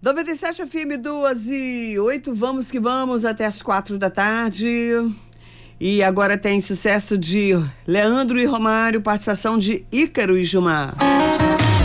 97 FM 2:08, vamos que vamos até as 4 da tarde. E agora tem sucesso de Leandro e Romário, participação de Ícaro e Gilmar.